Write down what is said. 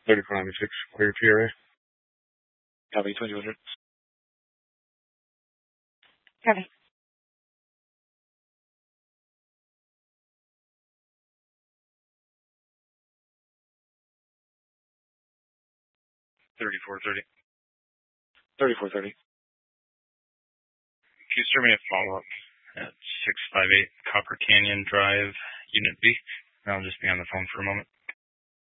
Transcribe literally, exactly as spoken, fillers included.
thirty-four ninety-six, clear T R A. Copy, twenty-two hundred. Copy. thirty-four thirty. thirty-four thirty. Can you serve me a follow-up at six five eight Copper Canyon Drive, Unit B? I'll just be on the phone for a moment.